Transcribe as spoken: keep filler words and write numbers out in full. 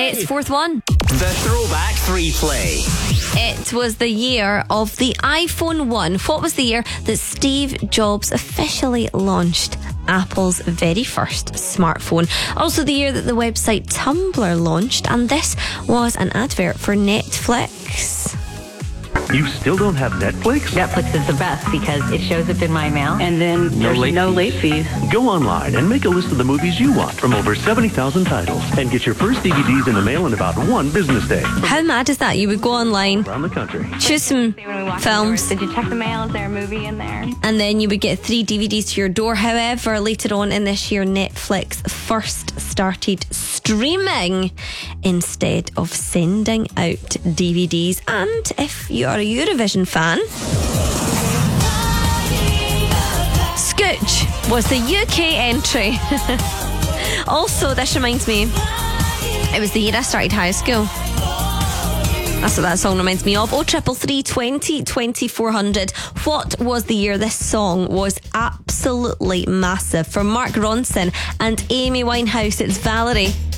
It's fourth one. The Throwback three Play. It was the year of the iPhone one. What was the year that Steve Jobs officially launched Apple's very first smartphone? Also the year that the website Tumblr launched, and this was an advert for Netflix. You still don't have Netflix? Netflix is the best because it shows up in my mail. And then No there's late no fees. late fees. Go online and make a list of the movies you want from over seventy thousand titles and get your first D V Ds in the mail in about one business day How mad is that? You would go online, around the country. choose some When we walk films, in the doors, did you check the mail? Is there a movie in there? and then you would get three D V Ds to your door. However, later on in this year, Netflix first started streaming instead of sending out D V Ds. And if you are a Eurovision fan, Scooch was the U K entry. Also, this reminds me, it was the year I started high school. That's what that song reminds me of. Oh, triple three, twenty, twenty-four hundred. What was the year this song was absolutely massive? For Mark Ronson and Amy Winehouse, it's Valerie.